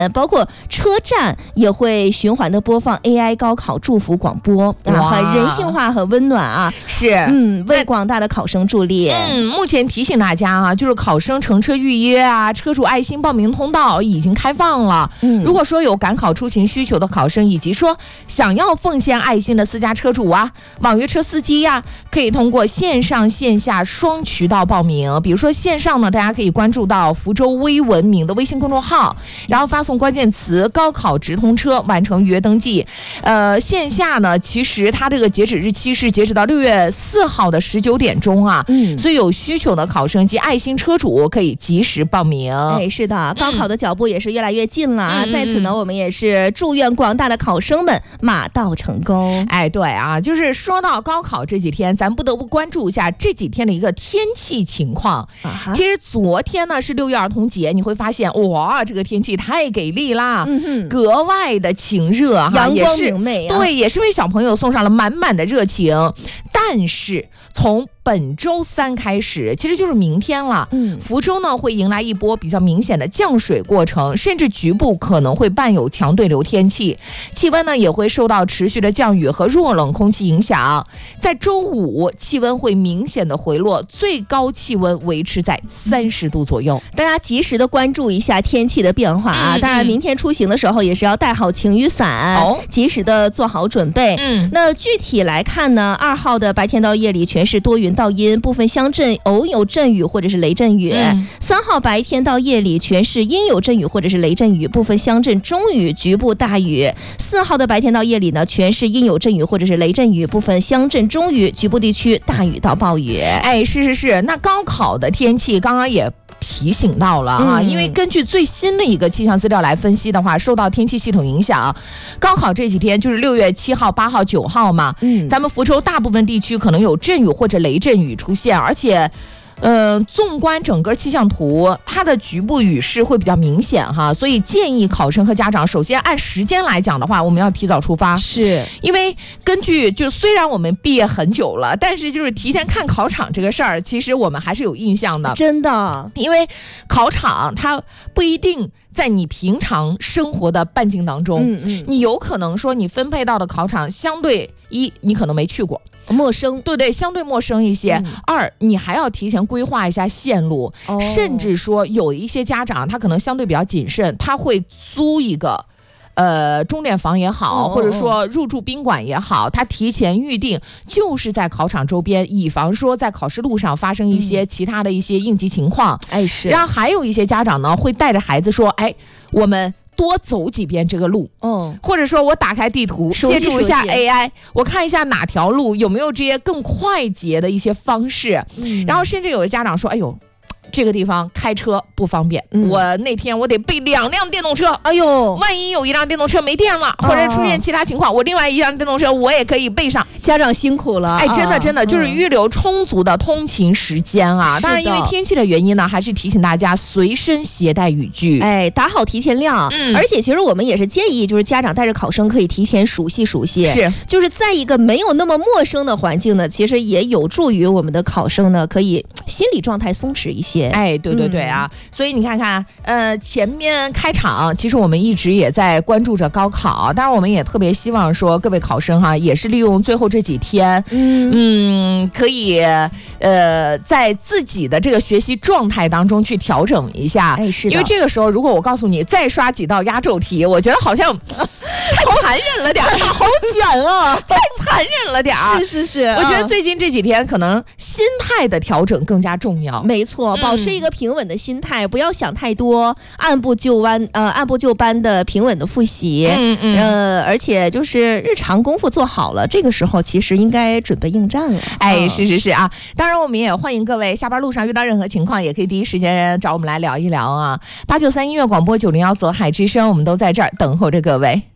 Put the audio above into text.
包括车站也会循环的播放 AI 高考祝福广播很人性化很温暖啊， 是为广大的考生助力。 目前提醒大家啊，就是考生乘车预约啊，车主爱心报名通道已经开放了。如果说有赶考出行需求的考生，以及说想要奉献爱心的私家车主啊、网约车司机呀，可以通过线上线下双渠道报名。比如说线上呢，大家可以关注到福州微文明的微信公众号，然后发送关键词高考直通车完成预约登记。线下呢，其实它这个截止日期是截止到6月4号的19点钟啊，所以有需求的考生及爱心车主可以及时报名。 是的，高考的脚步也是越来越近了啊！在此呢，我们也是祝愿广大的考生们马到成功。 对啊，就是说到高考这几天，咱不得不关注一下这几天的一个天气情况。其实昨天呢是6月儿童节，你会发现哇，这个天气太给力啦，格外的晴热阳光明媚啊， 对，也是为小朋友送上了满满的热情。但是从本周3开始，其实就是明天了，福州呢会迎来一波比较明显的降水过程，甚至局部可能会伴有强对流天气，气温呢也会受到持续的降雨和弱冷空气影响。在周五气温会明显的回落，最高气温维持在30度左右。 大家及时的关注一下天气的变化啊！当然明天出行的时候也是要带好晴雨伞，及时的做好准备。那具体来看呢，2号的白天到夜里全是多云到阴，部分乡镇偶有阵雨或者是雷阵雨。3号白天到夜里全是阴有阵雨或者是雷阵雨，部分乡镇中雨，局部大雨。4号的白天到夜里呢，全是阴有阵雨或者是雷阵雨，部分乡镇中雨，局部地区大雨到暴雨。 是。那高考的天气刚刚也提醒到了啊，因为根据最新的一个气象资料来分析的话，受到天气系统影响，高考这几天就是6月7号、8号、9号嘛，咱们福州大部分地区可能有阵雨或者雷阵雨出现，而且纵观整个气象图，它的局部雨势会比较明显哈，所以建议考生和家长首先按时间来讲的话，我们要提早出发， 是因为根据就虽然我们毕业很久了，但是就是提前看考场这个事儿，其实我们还是有印象的， 真的， 因为考场它不一定在你平常生活的半径当中，你有可能说你分配到的考场相对你可能没去过。 陌生， 对，相对陌生一些。2，你还要提前规划一下线路，甚至说有一些家长他可能相对比较谨慎，他会租一个钟点房也好，或者说入住宾馆也好，他提前预定就是在考场周边，以防说在考试路上发生一些其他的一些应急情况。 是。 然后还有一些家长呢会带着孩子说，我们多走几遍这个路，或者说我打开地图，借助一下 AI， 我看一下哪条路有没有这些更快捷的一些方式。然后甚至有的家长说，这个地方开车不方便，我那天我得备2辆电动车，万一有一辆电动车没电了，或者出现其他情况，我另外一辆电动车我也可以备上。 家长辛苦了， 真的就是预留充足的通勤时间啊。当然因为天气的原因呢，还是提醒大家随身携带雨具， 打好提前量。而且其实我们也是建议，就是家长带着考生可以提前熟悉， 是就是在一个没有那么陌生的环境呢，其实也有助于我们的考生呢可以心理状态松弛一些。 对啊，所以你看看，前面开场，其实我们一直也在关注着高考，当然我们也特别希望说各位考生哈，也是利用最后这几天，可以在自己的这个学习状态当中去调整一下。 是的， 因为这个时候如果我告诉你再刷几道压轴题，我觉得好像太残忍了点好卷啊， 太残忍了点是。 我觉得最近这几天可能心态的调整更加重要。 没错，保持一个平稳的心态，不要想太多，按部就班的平稳的复习。而且就是日常功夫做好了，这个时候其实应该准备应战了。 是啊。当然我们也欢迎各位下班路上遇到任何情况，也可以第一时间找我们来聊一聊啊。893音乐广播901左海之声，我们都在这儿等候着各位。